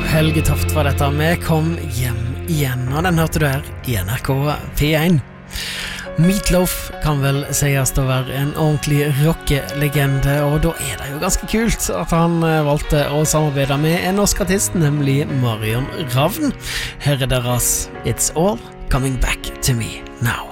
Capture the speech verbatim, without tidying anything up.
Helge Toft var dette med Kom hjem igjen, og den hørte du her i N R K P one. Meatloaf kan vel sies å være en ordentlig rockelegende, og da er det jo ganske kult at han valgte å samarbeide med en norsk artist, nemlig Marion Ravn. Her er deres It's All Coming Back to Me Now.